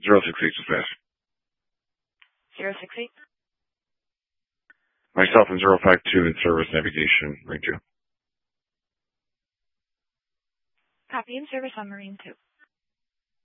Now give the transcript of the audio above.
068 dispatch. 068. Myself and 052 in service navigation, Marine 2. Copy in service on Marine 2.